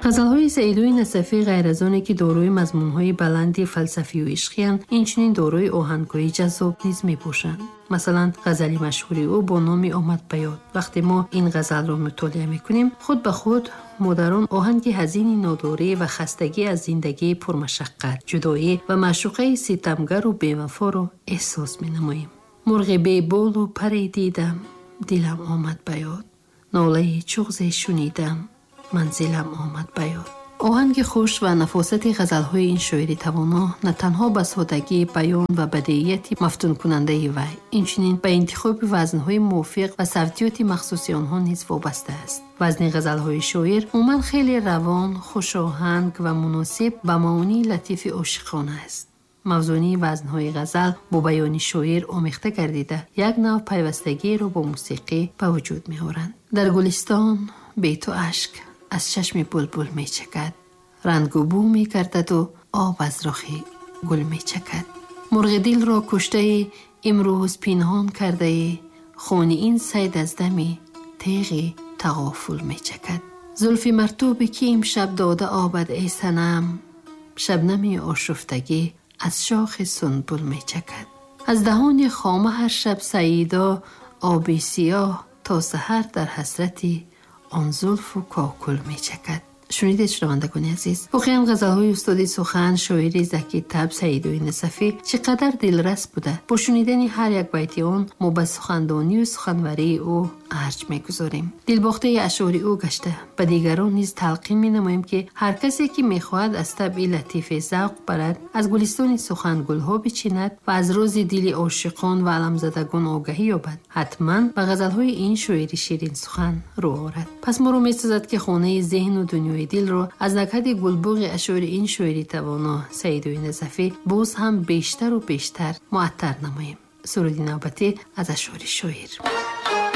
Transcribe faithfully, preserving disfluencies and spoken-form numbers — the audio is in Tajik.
ғазалҳои саидуи насафӣ ғайр аз оне ки дорои мазмунҳои баланди фалсафию ишқиянд, инчунин дорои оҳангҳои ҷаззоб низ мебошанд. масалан, ғазали машҳури ӯ бо номи «Омад ба ёд». вақте мо ин ғазалро мутолиа мекунем, худ ба худ мо дар он оҳанги ҳазини нодорӣ ва хастагӣ аз зиндагии пурмашаққат, ҷудоӣ ва маъшуқаи ситамгару бевафоро эҳсос менамоем. мурғи беболу паре дидам, дилам омад ба ёд. нолаи чуғзе шунидам, манзилам омад ба ёд. оҳанги хуш ва нафосати ғазалҳои ин шоири тавоно на танҳо ба содагии баён ва бадеияти мафтункунандаи вай, инчунин ба интихоби вазнҳои мувофиқ ва савтиёти махсуси онҳо низ вобаста аст. вазни ғазалҳои шоир умуман хеле равон, хушоҳанг ва муносиб ба маонии латифи ошиқона аст. мавзунии вазнҳои ғазал бо баёни шоир омехта гардида, як нав пайвастагиеро бо мусиқӣ ба вуҷуд меоранд. дар гулистон бе ту ашк аз чашми булбул мечакад, рангу бу мекардаду об аз рухи гул мечакад. мурғи дилро куштаи имрӯз пинҳон кардаи, хуни ин сайд аз дами теғи тағофул мечакад. зулфи мартуби ки имшаб дода обад эй санам, шабнами ошуфтагӣ аз шохи сунбул мечакад. аз даҳони хома ҳар шаб саидо оби сиёҳ то саҳар дар ҳасрати он зулфу kokul мечакад. шунидед шунавандагони азиз, воқеан ғазалҳои устоди сухан, шоири Заки Таб Саидуи Насафӣ чӣ қадар дилрас буда. бо шунидани ҳар як байти он мо ба сухандонию суханварии ӯ арҷ мегузорем. дилбохтаи ашъори ӯ гашта ба дигарон низ талқин менамоем ки ҳар касе ки мехоҳад аз табъи латифе завқ барад, аз гулистони сухан гулҳо бичинад ва аз рози дили ошиқон ва аламзадагон огаҳӣ ёбад, ҳатман ба ғазалҳои ин шоири ширин сухан рӯ орад. пас моро месозад ки хонаи зеҳну дунё дилро аз накҳади гулбуғи ашъори ин шоири тавоно Саидуи Назафӣ боз ҳам бештару бештар муаттар намоем. суруди навбатӣ аз ашъори шоир.